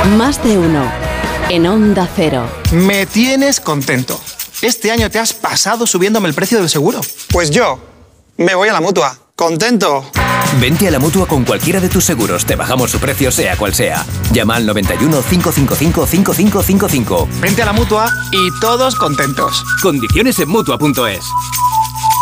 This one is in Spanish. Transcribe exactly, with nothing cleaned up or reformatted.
Más de uno. En Onda Cero. Me tienes contento. Este año te has pasado subiéndome el precio del seguro. Pues yo me voy a la Mutua. ¡Contento! Vente a la Mutua con cualquiera de tus seguros. Te bajamos su precio sea cual sea. Llama al noventa y uno, cinco cinco cinco, cinco cinco cinco cinco. Vente a la Mutua y todos contentos. Condiciones en Mutua punto es.